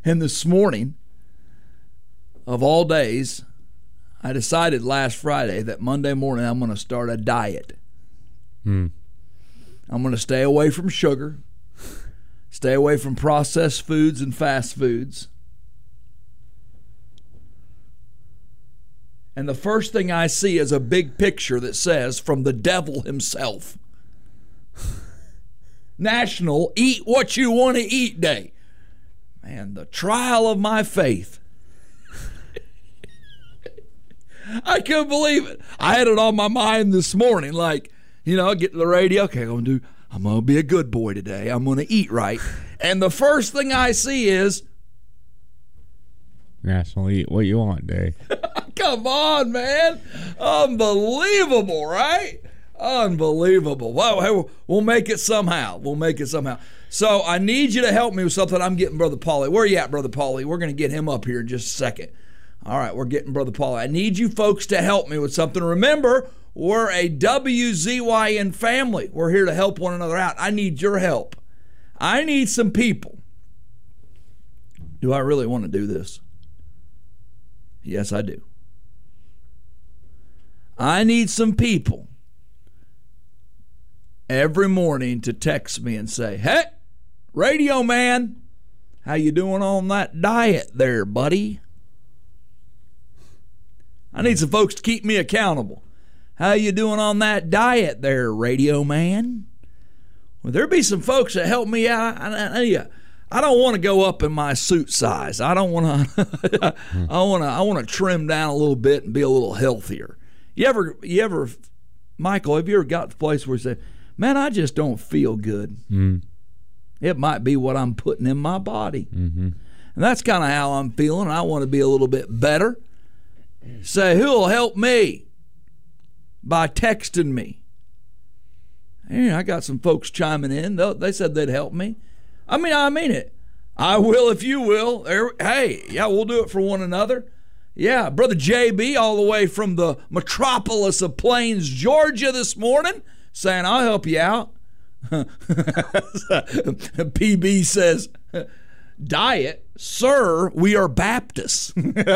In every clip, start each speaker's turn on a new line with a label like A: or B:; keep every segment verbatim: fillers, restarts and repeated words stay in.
A: And this morning, of all days, I decided last Friday that Monday morning I'm going to start a diet.
B: Hmm.
A: I'm going to stay away from sugar, stay away from processed foods and fast foods. And the first thing I see is a big picture that says, from the devil himself, National Eat What You Want to Eat Day. Man, the trial of my faith. I couldn't believe it. I had it on my mind this morning, like, you know, get to the radio. Okay, I'm gonna do. I'm gonna be a good boy today. I'm gonna eat right. And the first thing I see is
B: National Eat What You Want Day.
A: Come on, man! Unbelievable, right? Unbelievable. Well, we'll make it somehow. We'll make it somehow. So I need you to help me with something. I'm getting Brother Paulie. Where are you at, Brother Paulie? We're going to get him up here in just a second. All right, we're getting Brother Paulie. I need you folks to help me with something. Remember, we're a W Z Y N family. We're here to help one another out. I need your help. I need some people. Do I really want to do this? Yes, I do. I need some people every morning to text me and say, hey, radio man, how you doing on that diet there, buddy? I need some folks to keep me accountable. How you doing on that diet there, radio man? Well, there be some folks that help me out. I, I, I don't want to go up in my suit size. I don't want to. I want to. I want to trim down a little bit and be a little healthier. You ever, you ever, Michael? Have you ever got to the place where you say, "Man, I just don't feel good."
B: Mm.
A: It might be what I'm putting in my body,
B: mm-hmm.
A: and that's kind of how I'm feeling. I want to be a little bit better. Say, who'll help me? By texting me. Hey, I got some folks chiming in. They said they'd help me. I mean, I mean it. I will if you will. Hey, yeah, we'll do it for one another. Yeah, Brother J B all the way from the metropolis of Plains, Georgia this morning, saying, I'll help you out. P B says, diet, sir, we are Baptists.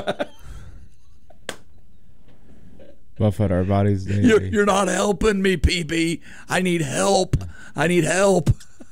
B: Buffet our bodies daily.
A: You're, you're not helping me, P B. I need help. I need help.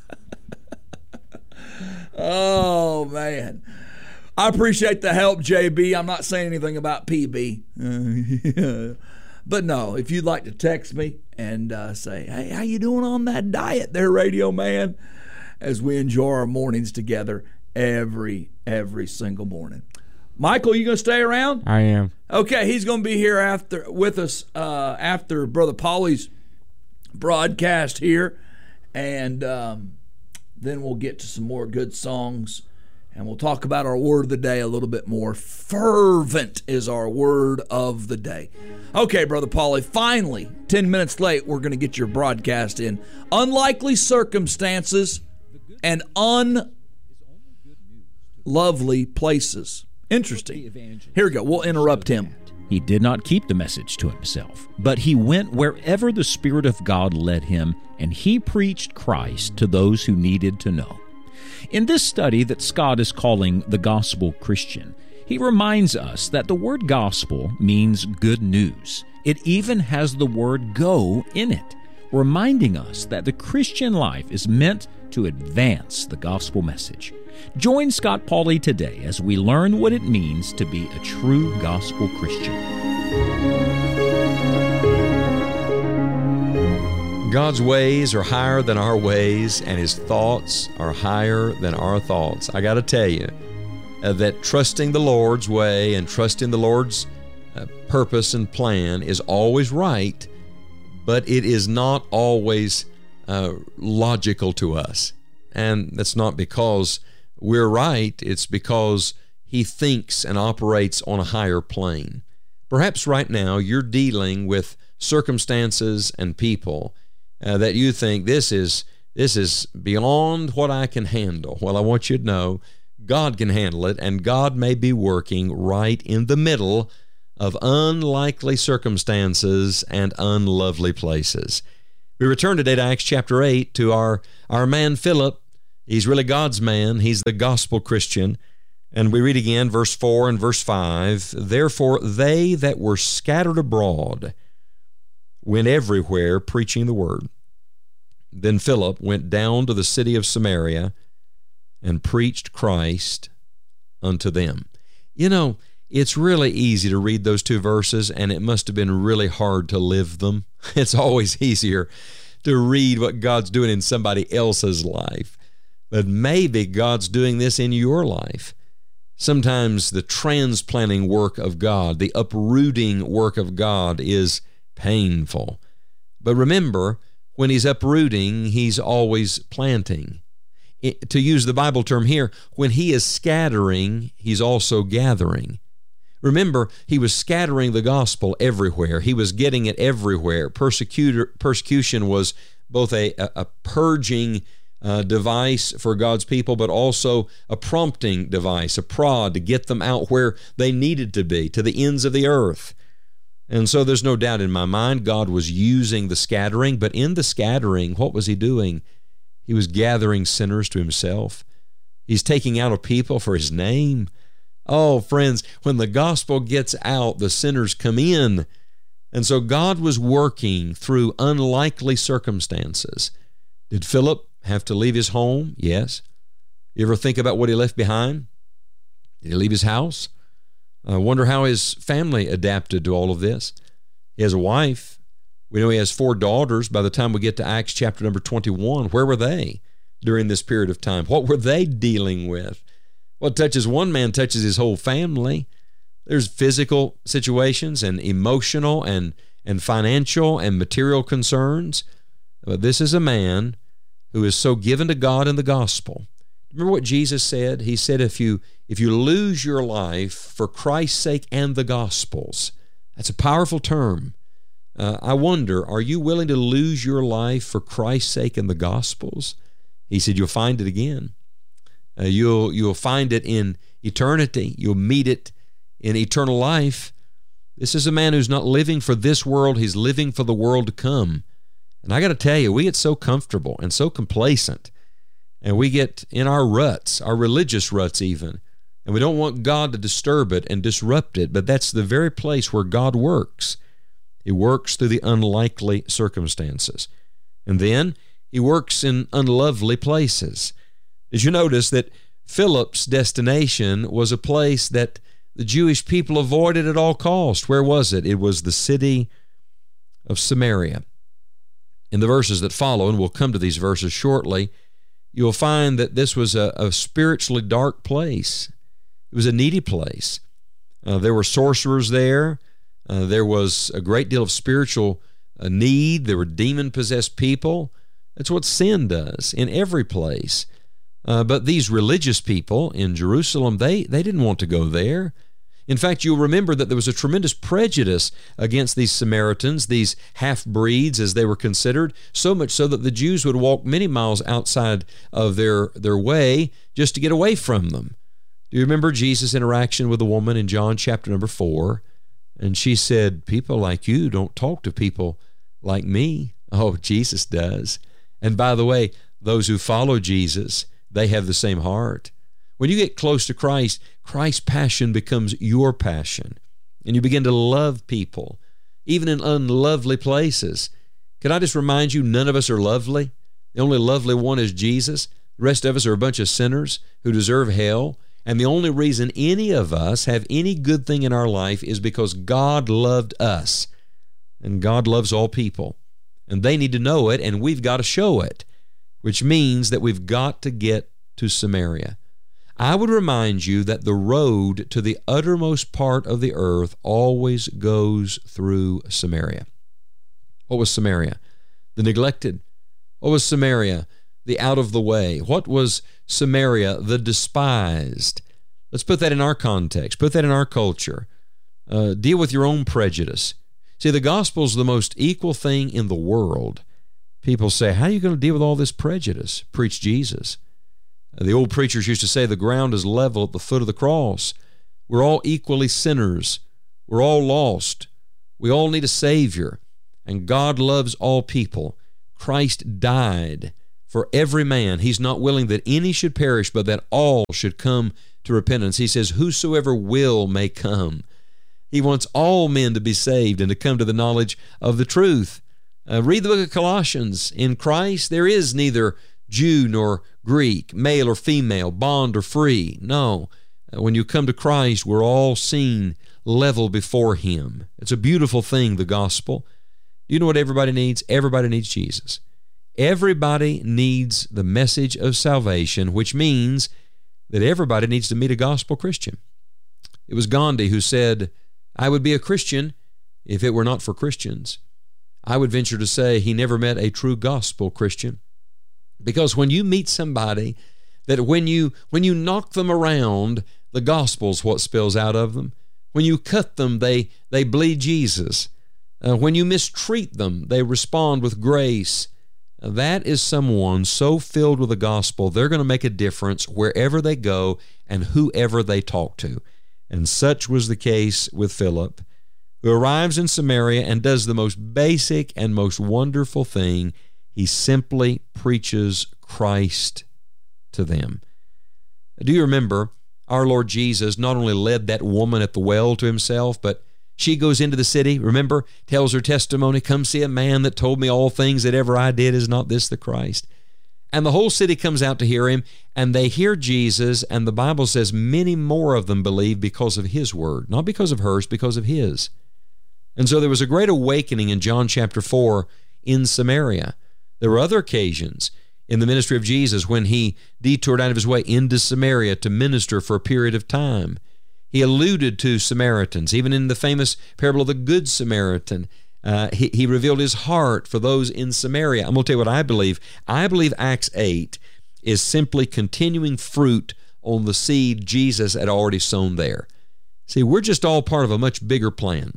A: Oh, man. I appreciate the help, J B. I'm not saying anything about P B. Uh, but no, if you'd like to text me and uh, say, hey, how you doing on that diet there, radio man? As we enjoy our mornings together every, every single morning. Michael, you going to stay around?
B: I am.
A: Okay, he's going to be here after with us uh, after Brother Paulie's broadcast here, and um, then we'll get to some more good songs, and we'll talk about our word of the day a little bit more. Fervent is our word of the day. Okay, Brother Paulie, finally, ten minutes late, we're going to get your broadcast in. Unlikely circumstances and unlovely places. Interesting. Here we go. We'll interrupt him.
C: He did not keep the message to himself, but he went wherever the Spirit of God led him, and he preached Christ to those who needed to know. In this study that Scott is calling the Gospel Christian, he reminds us that the word gospel means good news. It even has the word go in it, reminding us that the Christian life is meant to advance the gospel message. Join Scott Paulie today as we learn what it means to be a true gospel Christian.
D: God's ways are higher than our ways, and His thoughts are higher than our thoughts. I got to tell you uh, that trusting the Lord's way and trusting the Lord's uh, purpose and plan is always right, but it is not always uh, logical to us. And that's not because we're right, it's because He thinks and operates on a higher plane. Perhaps right now you're dealing with circumstances and people uh, that you think this is this is beyond what I can handle. Well, I want you to know God can handle it, and God may be working right in the middle of unlikely circumstances and unlovely places. We return today to Acts chapter eight to our, our man Philip. He's really God's man. He's the gospel Christian. And we read again, verse four and verse five, "Therefore they that were scattered abroad went everywhere preaching the word. Then Philip went down to the city of Samaria and preached Christ unto them." You know, it's really easy to read those two verses, and it must have been really hard to live them. It's always easier to read what God's doing in somebody else's life. But maybe God's doing this in your life. Sometimes the transplanting work of God, the uprooting work of God is painful. But remember, when he's uprooting, he's always planting. It, to use the Bible term here, when he is scattering, he's also gathering. Remember, he was scattering the gospel everywhere. He was getting it everywhere. Persecutor, persecution was both a, a, a purging uh, device for God's people, but also a prompting device, a prod to get them out where they needed to be, to the ends of the earth. And so there's no doubt in my mind God was using the scattering, but in the scattering, what was he doing? He was gathering sinners to himself. He's taking out a people for his name. Oh, friends, when the gospel gets out, the sinners come in. And so God was working through unlikely circumstances. Did Philip have to leave his home? Yes. You ever think about what he left behind? Did he leave his house? I wonder how his family adapted to all of this. He has a wife. We know he has four daughters. By the time we get to Acts chapter number twenty-one, where were they during this period of time? What were they dealing with? What touches one man touches his whole family. There's physical situations and emotional and, and financial and material concerns. But this is a man who is so given to God and the gospel. Remember what Jesus said? He said, if you if you lose your life for Christ's sake and the gospel's, that's a powerful term. Uh, I wonder, are you willing to lose your life for Christ's sake and the gospel's? He said, you'll find it again. Uh, you'll you'll find it in eternity. You'll meet it in eternal life. This is a man who's not living for this world. He's living for the world to come. And I got to tell you, we get so comfortable and so complacent. And we get in our ruts, our religious ruts even. And we don't want God to disturb it and disrupt it. But that's the very place where God works. He works through the unlikely circumstances. And then he works in unlovely places. Did you notice that Philip's destination was a place that the Jewish people avoided at all costs? Where was it? It was the city of Samaria. In the verses that follow, and we'll come to these verses shortly, you'll find that this was a, a spiritually dark place. It was a needy place. Uh, there were sorcerers there. Uh, there was a great deal of spiritual uh, need. There were demon-possessed people. That's what sin does in every place. Uh, but these religious people in Jerusalem, they, they didn't want to go there. In fact, you'll remember that there was a tremendous prejudice against these Samaritans, these half-breeds as they were considered, so much so that the Jews would walk many miles outside of their, their way just to get away from them. Do you remember Jesus' interaction with a woman in John chapter number four? And she said, people like you don't talk to people like me. Oh, Jesus does. And by the way, those who follow Jesus, they have the same heart. When you get close to Christ, Christ's passion becomes your passion. And you begin to love people, even in unlovely places. Can I just remind you, none of us are lovely. The only lovely one is Jesus. The rest of us are a bunch of sinners who deserve hell. And the only reason any of us have any good thing in our life is because God loved us. And God loves all people. And they need to know it, and we've got to show it, which means that we've got to get to Samaria. I would remind you that the road to the uttermost part of the earth always goes through Samaria. What was Samaria? The neglected. What was Samaria? The out of the way. What was Samaria? The despised. Let's put that in our context. Put that in our culture. Uh, deal with your own prejudice. See, the gospel is the most equal thing in the world. People say, how are you going to deal with all this prejudice? Preach Jesus. The old preachers used to say the ground is level at the foot of the cross. We're all equally sinners. We're all lost. We all need a Savior. And God loves all people. Christ died for every man. He's not willing that any should perish, but that all should come to repentance. He says, whosoever will may come. He wants all men to be saved and to come to the knowledge of the truth. Uh, read the book of Colossians. In Christ there is neither Jew nor Greek, male or female, bond or free. No. Uh, when you come to Christ, we're all seen level before Him. It's a beautiful thing, the gospel. You know what everybody needs? Everybody needs Jesus. Everybody needs the message of salvation, which means that everybody needs to meet a gospel Christian. It was Gandhi who said, I would be a Christian if it were not for Christians. I would venture to say he never met a true gospel Christian. Because when you meet somebody that when you when you knock them around, the gospel's what spills out of them. When you cut them, they, they bleed Jesus. Uh, when you mistreat them, they respond with grace. Uh, that is someone so filled with the gospel, they're going to make a difference wherever they go and whoever they talk to. And such was the case with Philip, who arrives in Samaria and does the most basic and most wonderful thing. He simply preaches Christ to them. Do you remember our Lord Jesus not only led that woman at the well to Himself, but she goes into the city, remember, tells her testimony, come see a man that told me all things that ever I did. Is not this the Christ? And the whole city comes out to hear Him, and they hear Jesus, and the Bible says many more of them believe because of His word, not because of hers, because of His. And so there was a great awakening in John chapter four in Samaria. There were other occasions in the ministry of Jesus when He detoured out of His way into Samaria to minister for a period of time. He alluded to Samaritans. Even in the famous parable of the Good Samaritan, uh, he, he revealed His heart for those in Samaria. I'm going to tell you what I believe. I believe Acts eight is simply continuing fruit on the seed Jesus had already sown there. See, we're just all part of a much bigger plan.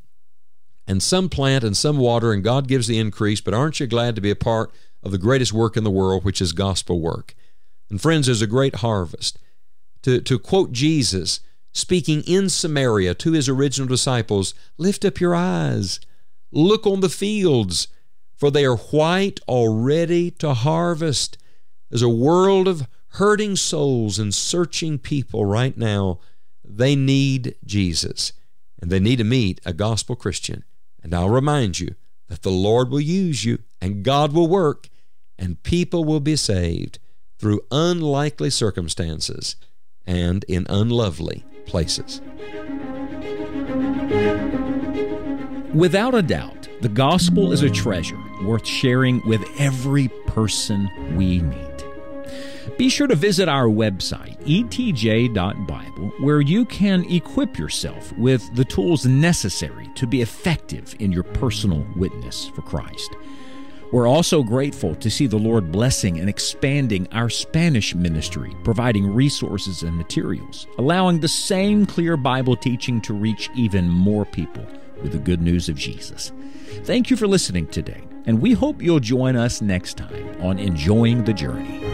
D: And some plant and some water, and God gives the increase, but aren't you glad to be a part of the greatest work in the world, which is gospel work? And friends, there's a great harvest. To, to quote Jesus, speaking in Samaria to His original disciples, lift up your eyes, look on the fields, for they are white already to harvest. There's a world of hurting souls and searching people right now. They need Jesus, and they need to meet a gospel Christian. And I'll remind you that the Lord will use you, and God will work, and people will be saved through unlikely circumstances and in unlovely places.
C: Without a doubt, the gospel is a treasure worth sharing with every person we meet. Be sure to visit our website, e t j dot bible, where you can equip yourself with the tools necessary to be effective in your personal witness for Christ. We're also grateful to see the Lord blessing and expanding our Spanish ministry, providing resources and materials, allowing the same clear Bible teaching to reach even more people with the good news of Jesus. Thank you for listening today, and we hope you'll join us next time on Enjoying the Journey.